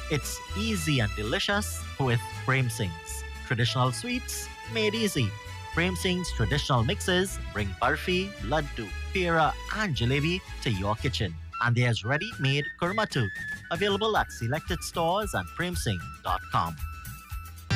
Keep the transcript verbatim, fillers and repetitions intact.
It's easy and delicious with Prem Singh's traditional sweets made easy. Prem Singh's traditional mixes bring barfi, laddu, pera, and jalebi to your kitchen. And there's ready-made kurma too, available at selected stores and prem singh dot com.